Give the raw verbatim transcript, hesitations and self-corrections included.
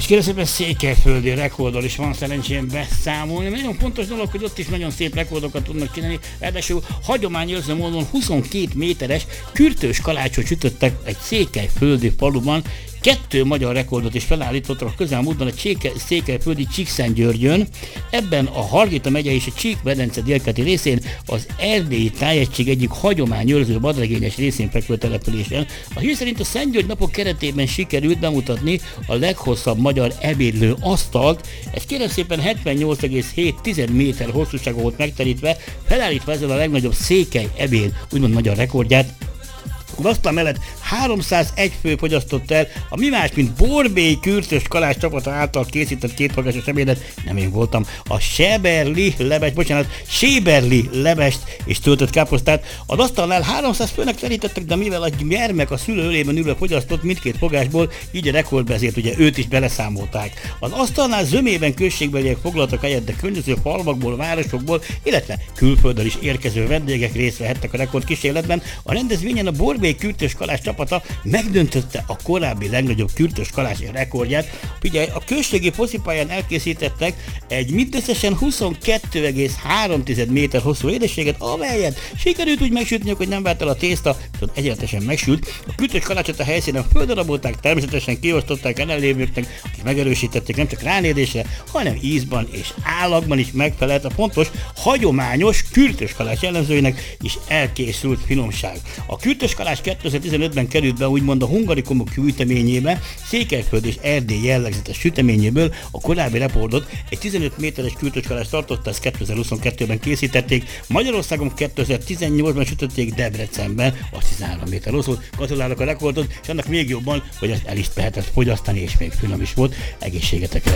kérlek szépen székelyföldi rekordról is van szerencsém beszámolni. Nagyon fontos dolog, hogy ott is nagyon szép rekordokat tudnak csinálni. Ráadásul hagyományőrző módon huszonkét méteres kürtős kalácsot sütöttek egy székelyföldi faluban. Kettő magyar rekordot is felállítottak a közelmúltban a Cséke, székelyföldi Csíkszentgyörgyön. Ebben a Hargita megye és a Csík-medence délkeleti részén az erdélyi tájegység egyik hagyományőrző vadregényes részén fekvő településen. A hír szerint a Szentgyörgy napok keretében sikerült bemutatni a leghosszabb magyar ebédlő asztalt. Ez kérem szépen hetvennyolc egész hét méter hosszúsága volt megterítve, felállítva ezzel a legnagyobb székely ebéd, úgymond magyar rekordját. Az asztal mellett háromszázegy fő fogyasztott el a mi más, mint Borbély Kürtös Kalács csapata által készített kétfogásos ebédet, nem én voltam, a Seberli leves, bocsánat, Séberli levest és töltött káposztát. Az asztalnál háromszáz főnek terítettek, de mivel a gyermek a szülő ölében ülve fogyasztott mindkét fogásból, így a rekordba ezért ugye őt is beleszámolták. Az asztalnál zömében községbeliek foglaltak helyet, de környező falvakból, városokból, illetve külföldről is érkező vendégek részt vehettek a rekord kísérletben. A rendezvényen a Borbély Kürtös Kalács csapata megdöntötte a korábbi legnagyobb kürtös kalács rekordját. Figyelj, a községi foszipályán elkészítettek egy mindösszesen huszonkettő egész három méter hosszú édességet, amelyet sikerült úgy megsütniük, hogy nem vált el a tészta, viszont egyenletesen megsült. A kürtös kalácsot a helyszínen földarabolták, természetesen kiosztották ellenlévőknek, akik megerősítették nem csak ránézésre, hanem ízban és állagban is megfelelt a pontos, hagyományos kürtös kalács jellemzőinek is elkészült finomság. A kürtös kalács kétezer-tizenötben került be úgymond a hungarikumok gyűjteményébe, Székelyföld és Erdély jellegzetes süteményéből. A korábbi rekordot egy tizenöt méteres kürtös kalács tartotta, ezt kétezer-huszonkettőben készítették, Magyarországon kétezer-tizennyolcban sütötték, Debrecenben az tizenhárom méter hosszú. Gratulálok a rekordot, és annak még jobban, hogy ezt el is lehetett fogyasztani, és még finom is volt. Egészségetekre!